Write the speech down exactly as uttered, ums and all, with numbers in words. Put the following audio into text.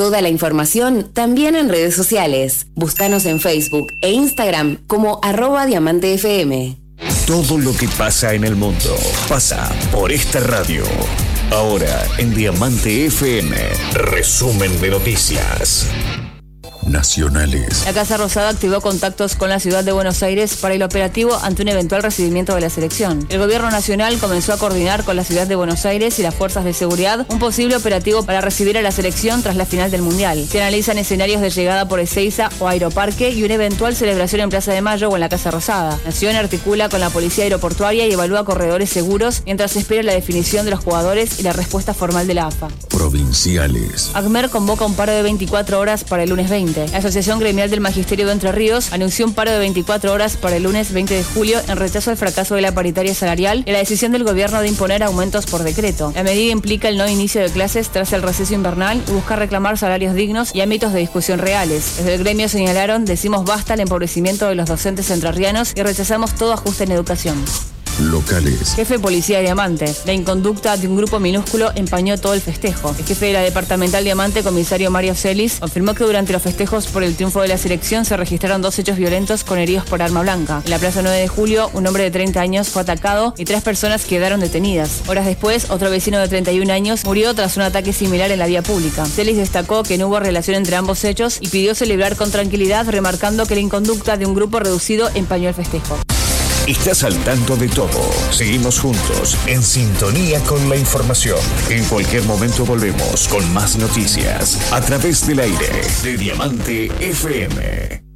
Toda la información también en redes sociales. Búscanos en Facebook e Instagram como arroba Diamante F M. Todo lo que pasa en el mundo pasa por esta radio. Ahora en Diamante F M, resumen de noticias nacionales. La Casa Rosada activó contactos con la ciudad de Buenos Aires para el operativo ante un eventual recibimiento de la selección. El gobierno nacional comenzó a coordinar con la ciudad de Buenos Aires y las fuerzas de seguridad un posible operativo para recibir a la selección tras la final del Mundial. Se analizan escenarios de llegada por Ezeiza o Aeroparque y una eventual celebración en Plaza de Mayo o en la Casa Rosada. Nación articula con la policía aeroportuaria y evalúa corredores seguros mientras se espera la definición de los jugadores y la respuesta formal de la A F A. Provinciales. ACMER convoca un paro de veinticuatro horas para el lunes veinte. La Asociación Gremial del Magisterio de Entre Ríos anunció un paro de veinticuatro horas para el lunes veinte de julio en rechazo al fracaso de la paritaria salarial y la decisión del gobierno de imponer aumentos por decreto. La medida implica el no inicio de clases tras el receso invernal y busca reclamar salarios dignos y ámbitos de discusión reales. Desde el gremio señalaron: decimos basta al empobrecimiento de los docentes entrerrianos y rechazamos todo ajuste en educación. Locales. Jefe de Policía de Diamante. La inconducta de un grupo minúsculo empañó todo el festejo. El jefe de la Departamental Diamante, comisario Mario Celis, confirmó que durante los festejos por el triunfo de la selección se registraron dos hechos violentos con heridos por arma blanca. En la Plaza nueve de julio, un hombre de treinta años fue atacado y tres personas quedaron detenidas. Horas después, otro vecino de treinta y un años murió tras un ataque similar en la vía pública. Celis destacó que no hubo relación entre ambos hechos y pidió celebrar con tranquilidad, remarcando que la inconducta de un grupo reducido empañó el festejo. Estás al tanto de todo. Seguimos juntos, en sintonía con la información. En cualquier momento volvemos con más noticias a través del aire de Diamante F M.